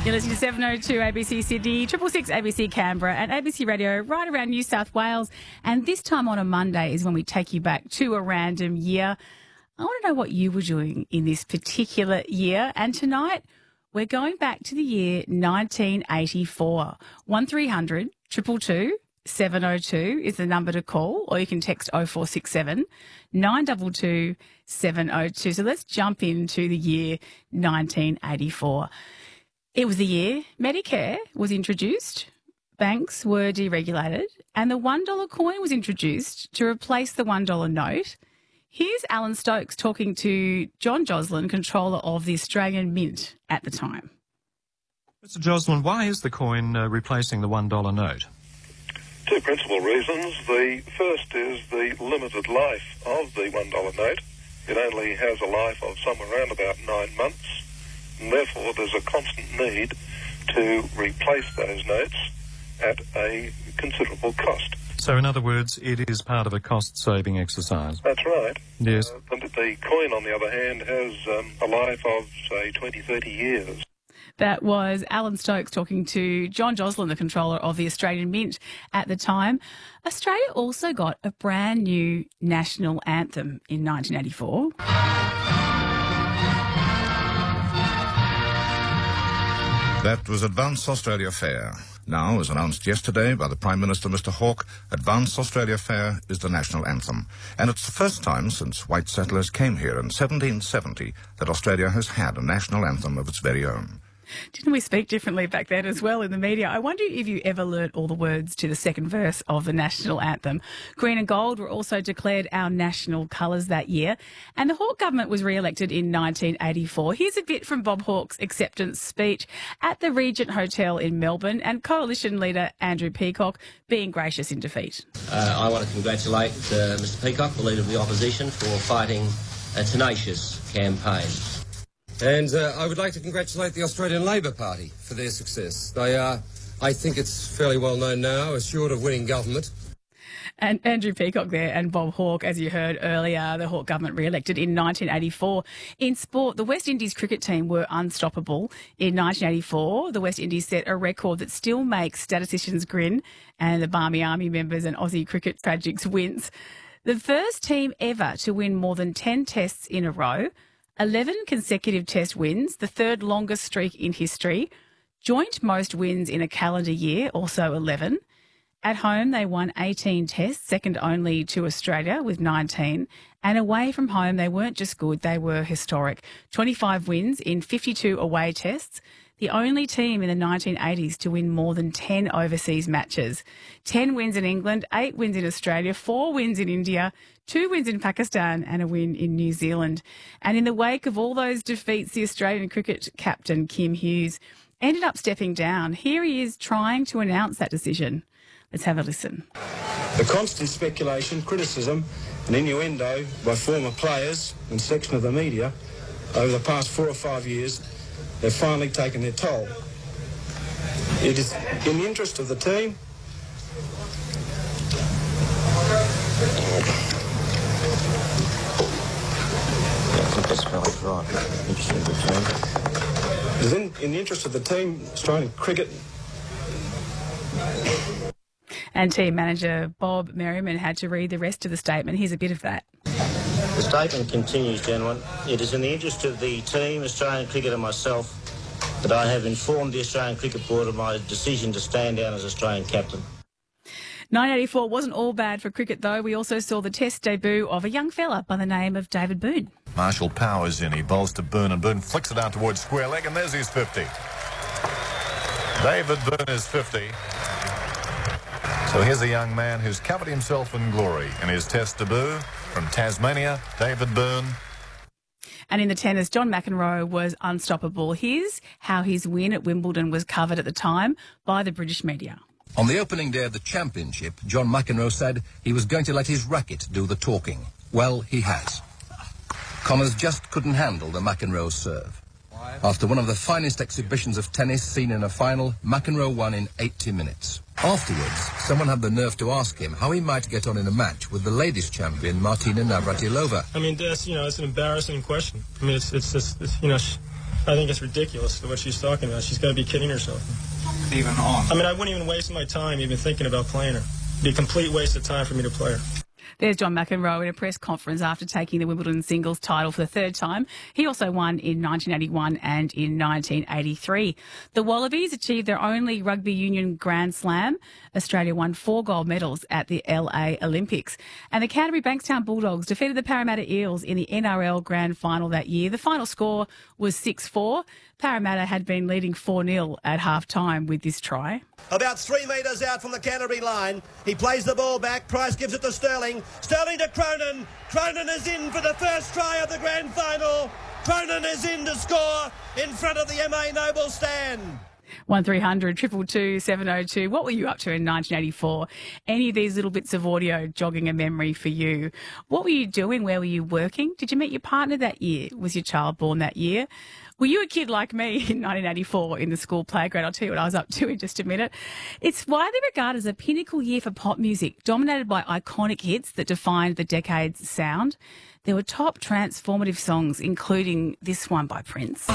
You're listening to 702 ABC Sydney, 666 ABC Canberra and ABC Radio right around New South Wales. And this time on a Monday is when we take you back to a random year. I want to know what you were doing in this particular year. And tonight we're going back to the year 1984. 1300 222 702 is the number to call, or you can text 0467 922 702. So let's jump into the year 1984. It was the year Medicare was introduced, banks were deregulated, and the $1 coin was introduced to replace the $1 note. Here's Alan Stokes talking to John Joslin, controller of the Australian Mint at the time. Mr. Joslin, why is the coin replacing the $1 note? Two principal reasons. The first is the limited life of the $1 note. It only has a life of somewhere around about 9 months, and therefore there's a constant need to replace those notes at a considerable cost. So in other words, it is part of a cost-saving exercise. That's right. Yes. The coin, on the other hand, has a life of, say, 20, 30 years. That was Alan Stokes talking to John Joslin, the controller of the Australian Mint at the time. Australia also got a brand new national anthem in 1984. That was Advance Australia Fair. Now, as announced yesterday by the Prime Minister, Mr Hawke, Advance Australia Fair is the national anthem. And it's the first time since white settlers came here in 1770 that Australia has had a national anthem of its very own. Didn't we speak differently back then as well in the media? I wonder if you ever learnt all the words to the second verse of the national anthem. Green and gold were also declared our national colours that year. And the Hawke government was re-elected in 1984. Here's a bit from Bob Hawke's acceptance speech at the Regent Hotel in Melbourne, and coalition leader Andrew Peacock being gracious in defeat. I want to congratulate Mr Peacock, the leader of the opposition, for fighting a tenacious campaign. And I would like to congratulate the Australian Labor Party for their success. They are, I think it's fairly well known now, assured of winning government. And Andrew Peacock there and Bob Hawke, as you heard earlier, the Hawke government re-elected in 1984. In sport, the West Indies cricket team were unstoppable. In 1984, the West Indies set a record that still makes statisticians grin, and the Barmy Army members and Aussie cricket tragics wince. The first team ever to win more than 10 tests in a row, 11 consecutive test wins, the third longest streak in history. Joint most wins in a calendar year, also 11. At home, they won 18 tests, second only to Australia with 19. And away from home, they weren't just good, they were historic. 25 wins in 52 away tests. The only team in the 1980s to win more than 10 overseas matches. 10 wins in England, 8 wins in Australia, 4 wins in India, 2 wins in Pakistan and a win in New Zealand. And in the wake of all those defeats, the Australian cricket captain, Kim Hughes, ended up stepping down. Here he is trying to announce that decision. Let's have a listen. The constant speculation, criticism and innuendo by former players and section of the media over the past 4 or 5 years have finally taken their toll. It is in the interest of the team It is in the interest of the team, Australian cricket. And team manager Bob Merriman had to read the rest of the statement. Here's a bit of that. The statement continues, gentlemen. It is in the interest of the team, Australian cricket and myself, that I have informed the Australian Cricket Board of my decision to stand down as Australian captain. 1984 wasn't all bad for cricket, though. We also saw the test debut of a young fella by the name of David Boone. Marshall Powers in. He bowls to Boone, and Boone flicks it out towards square leg, and there's his 50. David Boone is 50. So here's a young man who's covered himself in glory in his test debut from Tasmania, David Boone. And in the tennis, John McEnroe was unstoppable. Here's how his win at Wimbledon was covered at the time by the British media. On the opening day of the championship, John McEnroe said he was going to let his racket do the talking. Well, he has. Connors just couldn't handle the McEnroe serve. After one of the finest exhibitions of tennis seen in a final, McEnroe won in 80 minutes. Afterwards, someone had the nerve to ask him how he might get on in a match with the ladies' champion, Martina Navratilova. I mean, it's an embarrassing question. I mean, it's just, I think it's ridiculous what she's talking about. She's got to be kidding herself. Even on. I mean, I wouldn't even waste my time even thinking about playing her. It'd be a complete waste of time for me to play her. There's John McEnroe in a press conference after taking the Wimbledon singles title for the third time. He also won in 1981 and in 1983. The Wallabies achieved their only rugby union Grand Slam. Australia won 4 gold medals at the LA Olympics. And the Canterbury Bankstown Bulldogs defeated the Parramatta Eels in the NRL Grand Final that year. The final score was 6-4. Parramatta had been leading 4-0 at half-time with this try. About 3 metres out from the Canterbury line. He plays the ball back. Price gives it to Sterling. Sterling to Cronin. Cronin is in for the first try of the grand final. Cronin is in to score in front of the MA Noble stand. 1300 222 702. What were you up to in 1984? Any of these little bits of audio jogging a memory for you? What were you doing? Where were you working? Did you meet your partner that year? Was your child born that year? Were you a kid like me in 1984 in the school playground? I'll tell you what I was up to in just a minute. It's widely regarded as a pinnacle year for pop music, dominated by iconic hits that defined the decade's sound. There were top transformative songs, including this one by Prince.